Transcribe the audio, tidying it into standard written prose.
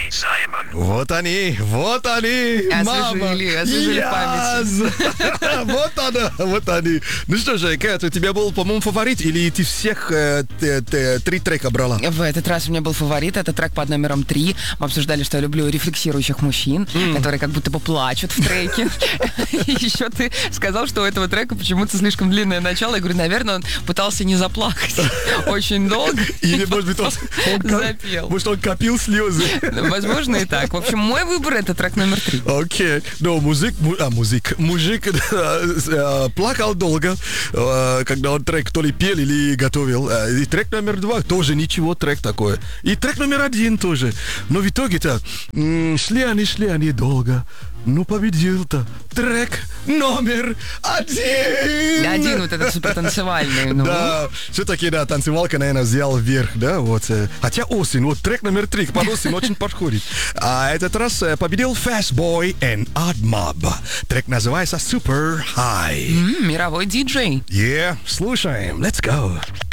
Вот они, мама. Освежили память. Вот они. Ну что же, Кэт, у тебя был, по-моему, фаворит, или ты всех 3 трека брала? В этот раз у меня был фаворит, это трек под номером 3. Мы обсуждали, что я люблю рефлексирующих мужчин, которые как будто бы плачут в треке. Еще ты сказал, что у этого трека почему-то слишком длинное начало. Я говорю, наверное, он пытался не заплакать очень долго. Или, может быть, он запел. Может, он копил слезы. Возможно, и так. В общем, мой выбор — это трек номер 3. Окей. Но мужик плакал долго, когда он трек то ли пел или готовил. И трек номер 2 тоже ничего, трек такой. И трек номер 1 тоже. Но в итоге-то шли они долго. Ну, победил-то трек номер 1. Один вот этот супертанцевальный. Ну. Да, все-таки, да, танцевалка, наверное, взял вверх, да, вот. Хотя осень, вот трек номер 3, под осень очень подходит. А этот раз победил Fast Boy and Odd Mob. Трек называется Super High. Мировой диджей. Слушаем, let's go.